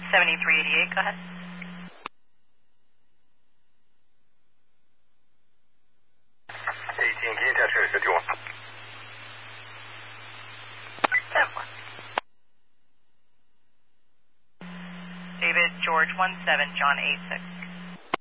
7388, go ahead. AT&T, attach area 51. David, George 17, John 86.